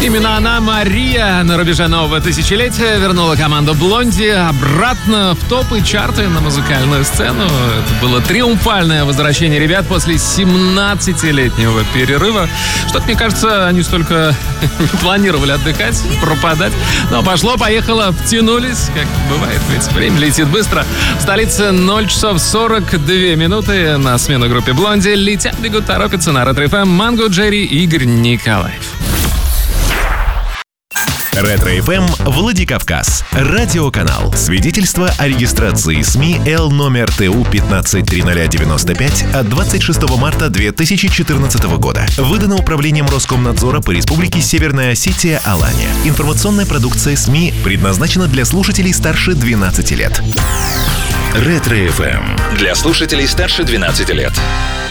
Именно она, Мария, на рубеже нового тысячелетия вернула команду Блонди обратно в топы чарты на музыкальную сцену. Это было триумфальное возвращение ребят после 17-летнего перерыва. Что-то, мне кажется, они столько планировали отдыхать, пропадать. Но пошло-поехало, втянулись, как бывает, ведь время летит быстро. В столице 0 часов 42 минуты. На смену группе Блонди летят, бегут, торопятся на Ретро-ФМ Манго, Джерри, Игорь Николаев. Ретро-ФМ Владикавказ. Радиоканал. Свидетельство о регистрации СМИ Л номер ТУ 153095 от 26 марта 2014 года. Выдано Управлением Роскомнадзора по Республике Северная Осетия Алания. Информационная продукция СМИ предназначена для слушателей старше 12 лет. Ретро-ФМ. Для слушателей старше 12 лет.